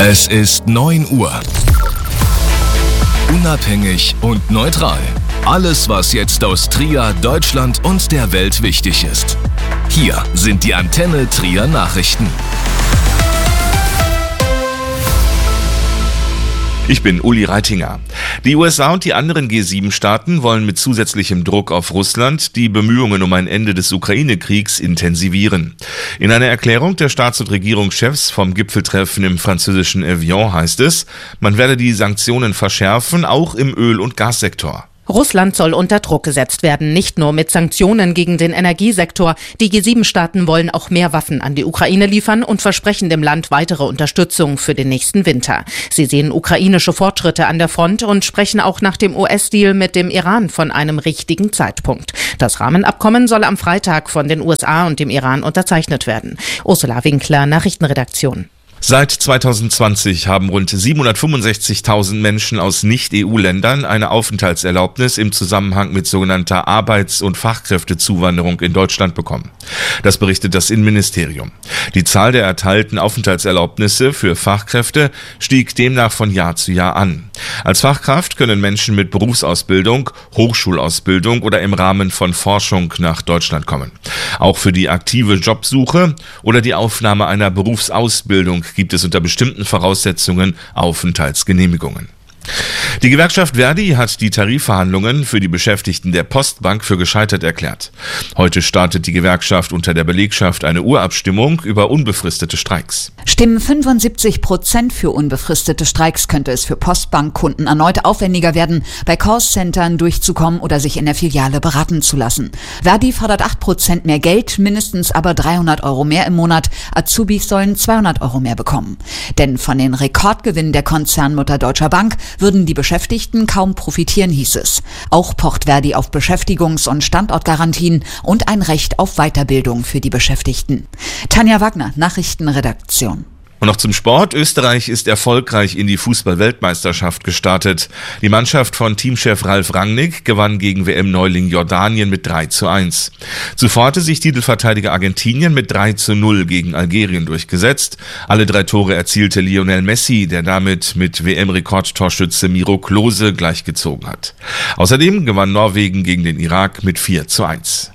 Es ist 9 Uhr. Unabhängig und neutral. Alles, was jetzt aus Trier, Deutschland und der Welt wichtig ist. Hier sind die Antenne Trier Nachrichten. Ich bin Uli Reitinger. Die USA und die anderen G7-Staaten wollen mit zusätzlichem Druck auf Russland die Bemühungen um ein Ende des Ukraine-Kriegs intensivieren. In einer Erklärung der Staats- und Regierungschefs vom Gipfeltreffen im französischen Evian heißt es, man werde die Sanktionen verschärfen, auch im Öl- und Gassektor. Russland soll unter Druck gesetzt werden, nicht nur mit Sanktionen gegen den Energiesektor. Die G7-Staaten wollen auch mehr Waffen an die Ukraine liefern und versprechen dem Land weitere Unterstützung für den nächsten Winter. Sie sehen ukrainische Fortschritte an der Front und sprechen auch nach dem US-Deal mit dem Iran von einem richtigen Zeitpunkt. Das Rahmenabkommen soll am Freitag von den USA und dem Iran unterzeichnet werden. Ursula Winkler, Nachrichtenredaktion. Seit 2020 haben rund 765.000 Menschen aus Nicht-EU-Ländern eine Aufenthaltserlaubnis im Zusammenhang mit sogenannter Arbeits- und Fachkräftezuwanderung in Deutschland bekommen. Das berichtet das Innenministerium. Die Zahl der erteilten Aufenthaltserlaubnisse für Fachkräfte stieg demnach von Jahr zu Jahr an. Als Fachkraft können Menschen mit Berufsausbildung, Hochschulausbildung oder im Rahmen von Forschung nach Deutschland kommen. Auch für die aktive Jobsuche oder die Aufnahme einer Berufsausbildung gibt es unter bestimmten Voraussetzungen Aufenthaltsgenehmigungen. Die Gewerkschaft ver.di hat die Tarifverhandlungen für die Beschäftigten der Postbank für gescheitert erklärt. Heute startet die Gewerkschaft unter der Belegschaft eine Urabstimmung über unbefristete Streiks. Stimmen 75% für unbefristete Streiks, könnte es für Postbankkunden erneut aufwendiger werden, bei Callcentern durchzukommen oder sich in der Filiale beraten zu lassen. ver.di fordert 8% mehr Geld, mindestens aber 300 € mehr im Monat. Azubis sollen 200 € mehr bekommen. Denn von den Rekordgewinnen der Konzernmutter Deutscher Bank würden die Beschäftigten kaum profitieren, hieß es. Auch pocht ver.di auf Beschäftigungs- und Standortgarantien und ein Recht auf Weiterbildung für die Beschäftigten. Tanja Wagner, Nachrichtenredaktion. Und noch zum Sport. Österreich ist erfolgreich in die Fußball-Weltmeisterschaft gestartet. Die Mannschaft von Teamchef Ralf Rangnick gewann gegen WM-Neuling Jordanien mit 3:1. Zuvor hatte sich Titelverteidiger Argentinien mit 3:0 gegen Algerien durchgesetzt. Alle 3 Tore erzielte Lionel Messi, der damit mit WM-Rekordtorschütze Miro Klose gleichgezogen hat. Außerdem gewann Norwegen gegen den Irak mit 4:1.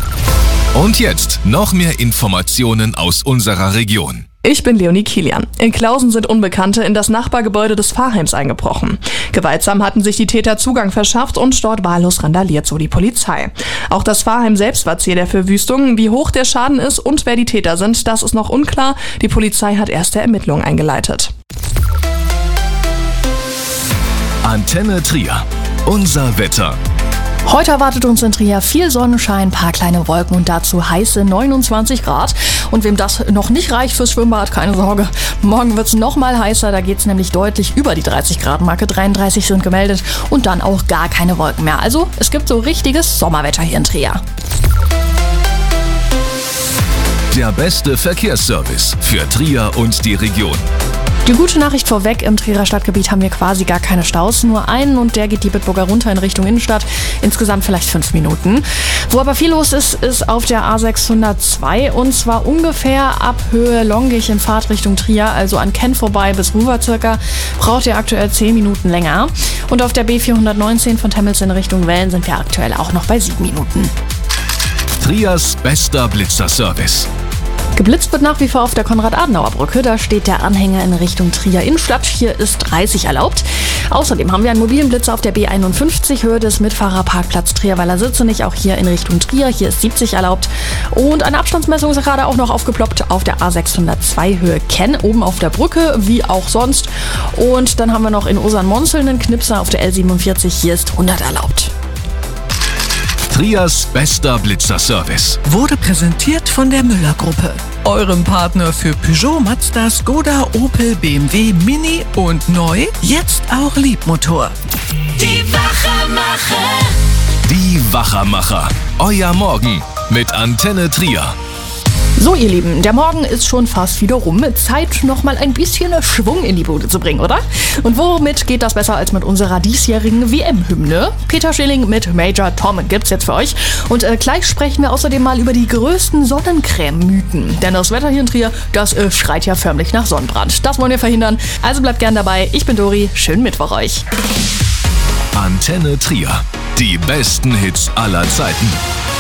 Und jetzt noch mehr Informationen aus unserer Region. Ich bin Leonie Kilian. In Klausen sind Unbekannte in das Nachbargebäude des Pfarrheims eingebrochen. Gewaltsam hatten sich die Täter Zugang verschafft und dort wahllos randaliert, so die Polizei. Auch das Pfarrheim selbst war Ziel der Verwüstung. Wie hoch der Schaden ist und wer die Täter sind, das ist noch unklar. Die Polizei hat erste Ermittlungen eingeleitet. Antenne Trier. Unser Wetter. Heute erwartet uns in Trier viel Sonnenschein, paar kleine Wolken und dazu heiße 29 Grad. Und wem das noch nicht reicht fürs Schwimmbad, keine Sorge. Morgen wird es noch mal heißer, da geht es nämlich deutlich über die 30 Grad Marke. 33 sind gemeldet und dann auch gar keine Wolken mehr. Also es gibt so richtiges Sommerwetter hier in Trier. Der beste Verkehrsservice für Trier und die Region. Die gute Nachricht vorweg, im Trierer Stadtgebiet haben wir quasi gar keine Staus, nur einen und der geht die Bitburger runter in Richtung Innenstadt, insgesamt vielleicht 5 Minuten. Wo aber viel los ist, ist auf der A602 und zwar ungefähr ab Höhe Longich in Fahrtrichtung Trier, also an Kenn vorbei bis Ruwer circa, braucht ihr aktuell 10 Minuten länger. Und auf der B419 von Temmels in Richtung Wellen sind wir aktuell auch noch bei 7 Minuten. Triers bester Blitzerservice. Geblitzt wird nach wie vor auf der Konrad-Adenauer-Brücke. Da steht der Anhänger in Richtung Trier Innenstadt. Hier ist 30 erlaubt. Außerdem haben wir einen mobilen Blitzer auf der B51 Höhe des Mitfahrerparkplatz Trierweiler Sitzenich. Auch hier in Richtung Trier. Hier ist 70 erlaubt. Und eine Abstandsmessung ist gerade auch noch aufgeploppt auf der A602 Höhe Kenn, oben auf der Brücke, wie auch sonst. Und dann haben wir noch in Osern-Monzeln einen Knipser auf der L47. Hier ist 100 erlaubt. Triers bester Blitzerservice wurde präsentiert von der Müller-Gruppe, eurem Partner für Peugeot, Mazda, Skoda, Opel, BMW, Mini und neu, jetzt auch Liebmotor. Die Wachermacher. Die Wachermacher. Euer Morgen mit Antenne Trier. So, ihr Lieben, der Morgen ist schon fast wieder rum. Zeit, noch mal ein bisschen Schwung in die Bude zu bringen, oder? Und womit geht das besser als mit unserer diesjährigen WM-Hymne? Peter Schilling mit Major Tom gibt's jetzt für euch. Und gleich sprechen wir außerdem mal über die größten Sonnencreme-Mythen. Denn das Wetter hier in Trier, das schreit ja förmlich nach Sonnenbrand. Das wollen wir verhindern. Also bleibt gern dabei. Ich bin Dori. Schönen Mittwoch euch. Antenne Trier. Die besten Hits aller Zeiten.